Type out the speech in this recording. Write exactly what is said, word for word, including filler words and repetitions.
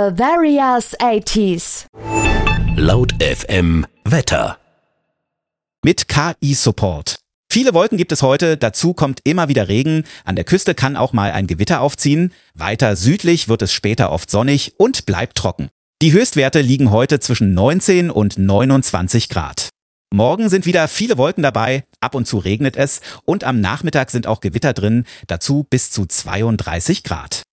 Bavaria's eighties. Laut F M Wetter. Mit K I-Support. Viele Wolken gibt es heute, dazu kommt immer wieder Regen. An der Küste kann auch mal ein Gewitter aufziehen. Weiter südlich wird es später oft sonnig und bleibt trocken. Die Höchstwerte liegen heute zwischen neunzehn und neunundzwanzig Grad. Morgen sind wieder viele Wolken dabei, ab und zu regnet es und am Nachmittag sind auch Gewitter drin, dazu bis zu zweiunddreißig Grad.